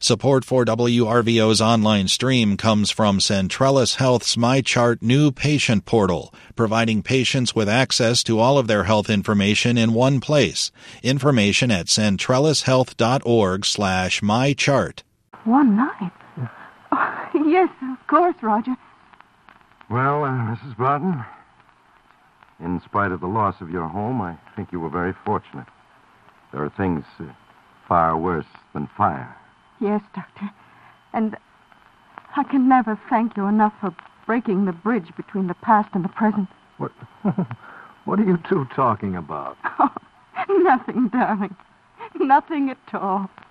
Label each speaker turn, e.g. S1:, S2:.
S1: Support for WRVO's online stream comes from Centrellis Health's MyChart new patient portal, providing patients with access to all of their health information in one place. Information at centrellishealth.org/mychart.
S2: One night? Oh, yes, of course, Roger.
S3: Well, Mrs. Barton, in spite of the loss of your home, I think you were very fortunate. There are things far worse than fire.
S2: Yes, Doctor. And I can never thank you enough for breaking the bridge between the past and the present.
S4: What are you two talking about?
S2: Oh, nothing, darling. Nothing at all.